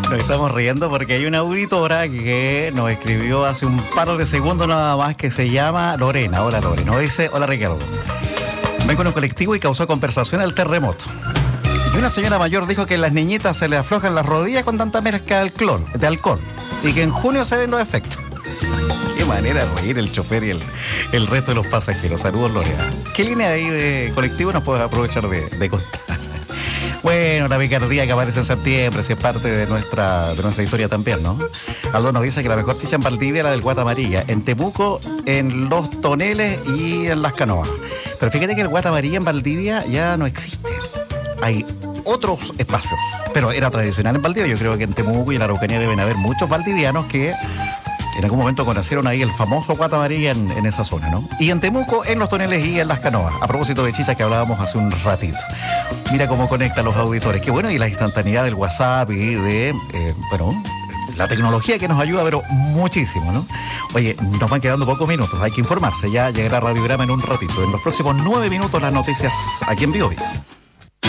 Nos estamos riendo porque hay una auditora que nos escribió hace un par de segundos nada más, que se llama Lorena. Hola Lorena. Nos dice: hola Ricardo. Vengo en un colectivo y causó conversación el terremoto. Y una señora mayor dijo que a las niñitas se les aflojan las rodillas con tanta mezcla de alcohol y que en junio se ven los efectos. Qué manera de reír el chofer y el resto de los pasajeros. Saludos, Lorena. ¿Qué línea de ahí de colectivo nos puedes aprovechar de contar? Bueno, la picardía que aparece en septiembre, si es parte de nuestra historia también, ¿no? Aldo nos dice que la mejor chicha en Valdivia es la del Guata Amarilla, en Temuco, en Los Toneles y en Las Canoas. Pero fíjate que el Guata Amarilla en Valdivia ya no existe. Hay otros espacios, pero era tradicional en Valdivia. Yo creo que en Temuco y en la Araucanía deben haber muchos valdivianos que en algún momento conocieron ahí el famoso Guata Amarilla en esa zona, ¿no? Y en Temuco, en Los Toneles y en Las Canoas. A propósito de chicha que hablábamos hace un ratito. Mira cómo conecta a los auditores. Qué bueno, y la instantaneidad del WhatsApp y de, la tecnología que nos ayuda, pero muchísimo, ¿no? Oye, nos van quedando pocos minutos. Hay que informarse. Ya llegará Radiograma en un ratito. En los próximos 9 minutos las noticias aquí en Biobío.